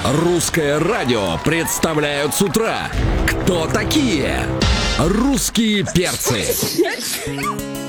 Русское радио представляют с утра. Кто такие? Русские перцы.